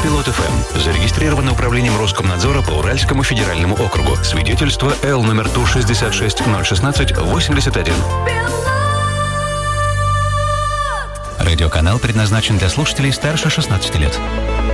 Пилот ФМ. Зарегистрировано управлением Роскомнадзора по Уральскому федеральному округу. Свидетельство Л номер Ту-66-016-81. Радиоканал предназначен для слушателей старше 16 лет.